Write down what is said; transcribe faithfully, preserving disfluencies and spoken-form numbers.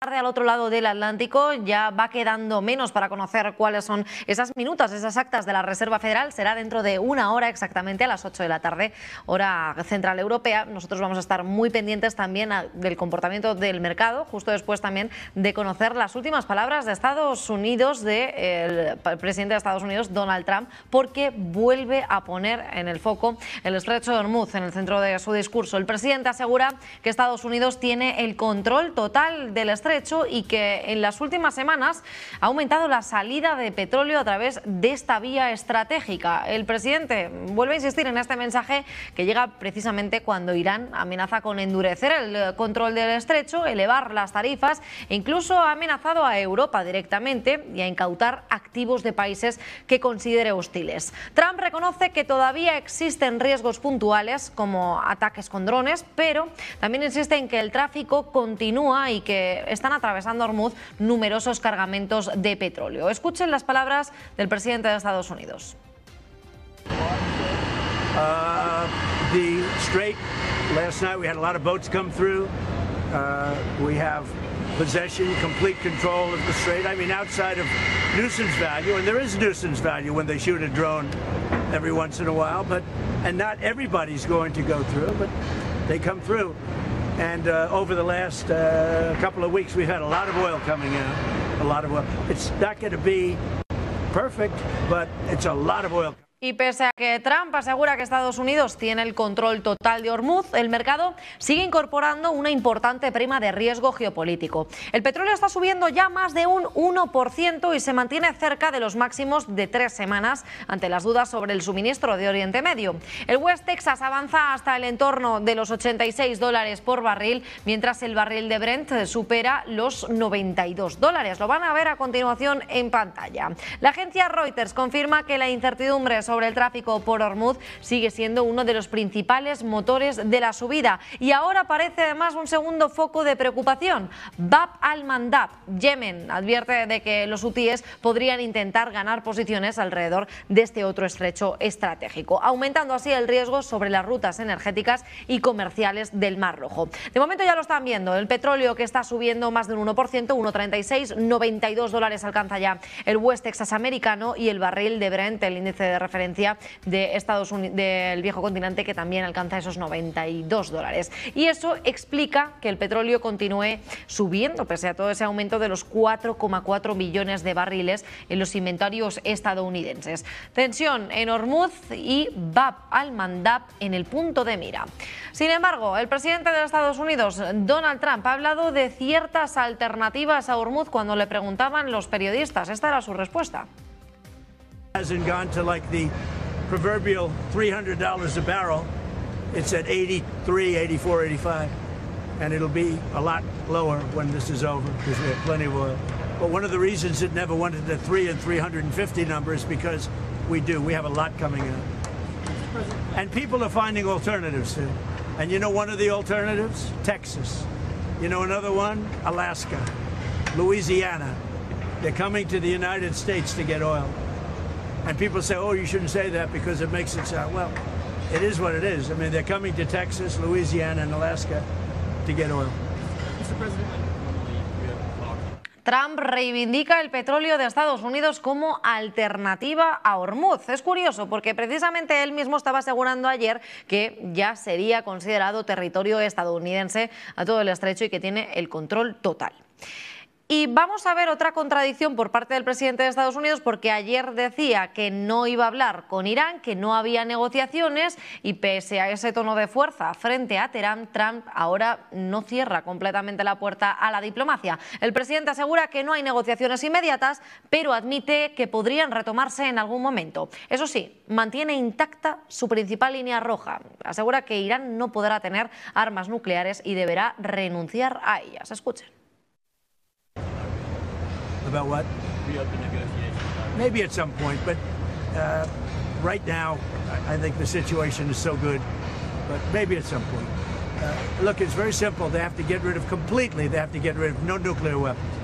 Al otro lado del Atlántico ya va quedando menos para conocer cuáles son esas minutas, esas actas de la Reserva Federal. Será dentro de una hora exactamente, a las ocho de la tarde, hora central europea. Nosotros vamos a estar muy pendientes también a, del comportamiento del mercado, justo después también de conocer las últimas palabras de Estados Unidos, del presidente de Estados Unidos, Donald Trump, porque vuelve a poner en el foco el estrecho de Hormuz en el centro de su discurso. El presidente asegura que Estados Unidos tiene el control total del estrecho y que en las últimas semanas ha aumentado la salida de petróleo a través de esta vía estratégica. El presidente vuelve a insistir en este mensaje que llega precisamente cuando Irán amenaza con endurecer el control del estrecho, elevar las tarifas e incluso ha amenazado a Europa directamente y a incautar activos de países que considere hostiles. Trump reconoce que todavía existen riesgos puntuales como ataques con drones, pero también insiste en que el tráfico continúa y que están atravesando Hormuz numerosos cargamentos de petróleo. Escuchen las palabras del presidente de Estados Unidos. Uh, the Strait, last night we had a lot of boats come through. Uh, we have possession, complete control of the Strait. I mean, outside of nuisance value, and there is nuisance value when they shoot a drone every once in a while, but and not everybody's going to go through, but they come through. And uh, over the last uh, couple of weeks, we've had a lot of oil coming out, a lot of oil. It's not going to be perfect, but it's a lot of oil. Y pese a que Trump asegura que Estados Unidos tiene el control total de Hormuz, el mercado sigue incorporando una importante prima de riesgo geopolítico. El petróleo está subiendo ya más de un uno por ciento y se mantiene cerca de los máximos de tres semanas ante las dudas sobre el suministro de Oriente Medio. El West Texas avanza hasta el entorno de los ochenta y seis dólares por barril, mientras el barril de Brent supera los noventa y dos dólares. Lo van a ver a continuación en pantalla. La agencia Reuters confirma que la incertidumbre sobre sobre el tráfico por Hormuz sigue siendo uno de los principales motores de la subida y ahora aparece además un segundo foco de preocupación. Bab al-Mandab, Yemen, advierte de que los hutíes podrían intentar ganar posiciones alrededor de este otro estrecho estratégico, aumentando así el riesgo sobre las rutas energéticas y comerciales del Mar Rojo. De momento ya lo están viendo, el petróleo que está subiendo más de un uno por ciento, uno treinta y seis, noventa y dos dólares alcanza ya el West Texas americano y el barril de Brent, el índice de referencia de Estados Unidos, del viejo continente, que también alcanza esos noventa y dos dólares. Y eso explica que el petróleo continúe subiendo pese a todo ese aumento de los cuatro coma cuatro millones de barriles en los inventarios estadounidenses. Tensión en Hormuz y Bab al-Mandab en el punto de mira. Sin embargo, el presidente de Estados Unidos, Donald Trump, ha hablado de ciertas alternativas a Hormuz cuando le preguntaban los periodistas. Esta era su respuesta. Hasn't gone to like the proverbial three hundred dollars a barrel. It's at eighty-three, eighty-four, eighty-five. And it'll be a lot lower when this is over because we have plenty of oil. But one of the reasons it never went to the three and three hundred fifty number is because we do. We have a lot coming out. And people are finding alternatives too. And you know one of the alternatives? Texas. You know another one? Alaska. Louisiana. They're coming to the United States to get oil. And people say, oh, you shouldn't say that because it makes it sound, well, it is what it is. I mean, they're coming to Texas, Louisiana, and Alaska to get oil. Mister President, Trump reivindica el petróleo de Estados Unidos como alternativa a Hormuz. Es curioso porque precisamente él mismo estaba asegurando ayer que ya sería considerado territorio estadounidense a todo el estrecho y que tiene el control total. Y vamos a ver otra contradicción por parte del presidente de Estados Unidos, porque ayer decía que no iba a hablar con Irán, que no había negociaciones, y pese a ese tono de fuerza frente a Teherán, Trump ahora no cierra completamente la puerta a la diplomacia. El presidente asegura que no hay negociaciones inmediatas, pero admite que podrían retomarse en algún momento. Eso sí, mantiene intacta su principal línea roja. Asegura que Irán no podrá tener armas nucleares y deberá renunciar a ellas. Escuchen. About what? Reopen negotiations. Maybe at some point, but uh, right now, I think the situation is so good, but maybe at some point. Uh, look, it's very simple. They have to get rid of completely, they have to get rid of no nuclear weapons.